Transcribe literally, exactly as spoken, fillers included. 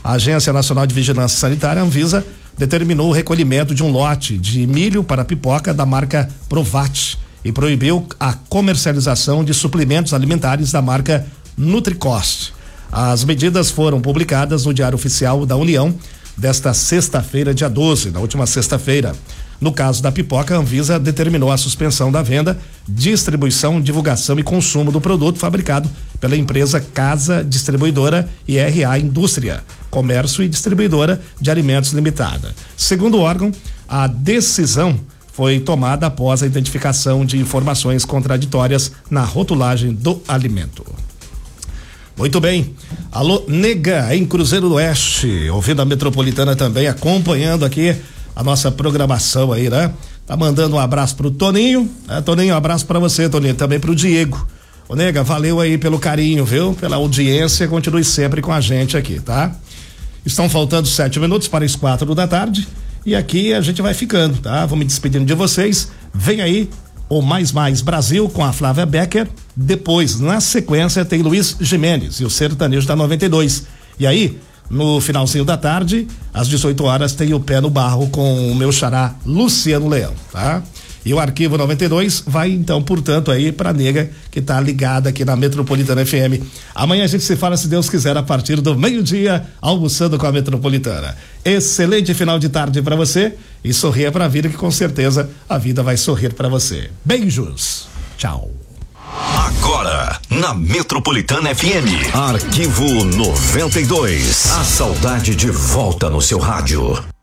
A Agência Nacional de Vigilância Sanitária, Anvisa, determinou o recolhimento de um lote de milho para pipoca da marca Provat e proibiu a comercialização de suplementos alimentares da marca Nutricost. As medidas foram publicadas no Diário Oficial da União desta sexta-feira, dia doze, na última sexta-feira. No caso da pipoca, a Anvisa determinou a suspensão da venda, distribuição, divulgação e consumo do produto fabricado pela empresa Casa Distribuidora e R A Indústria, Comércio e Distribuidora de Alimentos Limitada. Segundo o órgão, a decisão foi tomada após a identificação de informações contraditórias na rotulagem do alimento. Muito bem. Alô, nega, em Cruzeiro do Oeste, ouvindo a Metropolitana também, acompanhando aqui a nossa programação aí, né? Tá mandando um abraço pro Toninho, né? Toninho, um abraço pra você, Toninho, também pro Diego. Ô, nega, valeu aí pelo carinho, viu? Pela audiência, continue sempre com a gente aqui, tá? Estão faltando sete minutos para as quatro da tarde e aqui a gente vai ficando, tá? Vou me despedindo de vocês. Vem aí o Mais Mais Brasil com a Flávia Becker. Depois, na sequência, tem Luiz Gimenez e o Sertanejo da noventa e dois. E aí, no finalzinho da tarde, às dezoito horas, tem o Pé no Barro com o meu xará Luciano Leão, tá? E o Arquivo noventa e dois vai então, portanto, aí pra nega que tá ligada aqui na Metropolitana F M. Amanhã a gente se fala, se Deus quiser, a partir do meio-dia, almoçando com a Metropolitana. Excelente final de tarde pra você e sorria pra vida, que com certeza a vida vai sorrir pra você. Beijos. Tchau. Agora, na Metropolitana F M, Arquivo noventa e dois. A saudade de volta no seu rádio.